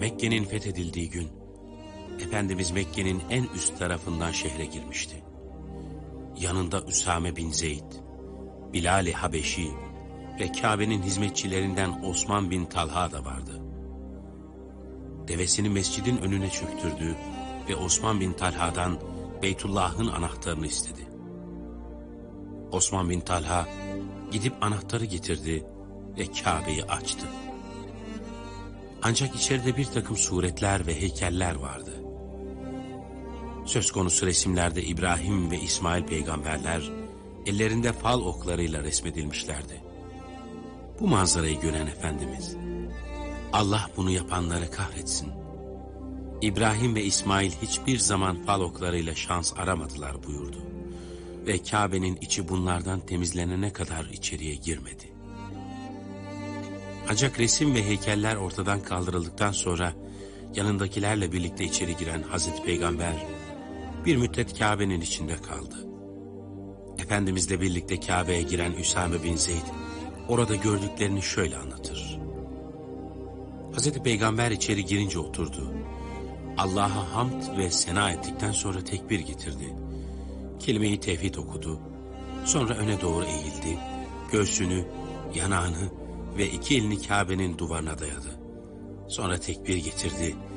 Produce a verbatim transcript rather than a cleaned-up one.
Mekke'nin fethedildiği gün, Efendimiz Mekke'nin en üst tarafından şehre girmişti. Yanında Üsame bin Zeyd, Bilal-i Habeşi ve Kabe'nin hizmetçilerinden Osman bin Talha da vardı. Devesini mescidin önüne çöktürdü ve Osman bin Talha'dan Beytullah'ın anahtarını istedi. Osman bin Talha gidip anahtarı getirdi ve Kabe'yi açtı. Ancak içeride bir takım suretler ve heykeller vardı. Söz konusu resimlerde İbrahim ve İsmail peygamberler ellerinde fal oklarıyla resmedilmişlerdi. Bu manzarayı gören Efendimiz, Allah bunu yapanları kahretsin. İbrahim ve İsmail hiçbir zaman fal oklarıyla şans aramadılar buyurdu. Ve Kabe'nin içi bunlardan temizlenene kadar içeriye girmedi. Ancak resim ve heykeller ortadan kaldırıldıktan sonra yanındakilerle birlikte içeri giren Hazreti Peygamber bir müddet Kabe'nin içinde kaldı. Efendimizle birlikte Kabe'ye giren Üsame bin Zeyd orada gördüklerini şöyle anlatır. Hazreti Peygamber içeri girince oturdu. Allah'a hamd ve sena ettikten sonra tekbir getirdi. Kelime-i tevhid okudu. Sonra öne doğru eğildi. Göğsünü, yanağını ve iki elini Kabe'nin duvarına dayadı. Sonra tekbir getirdi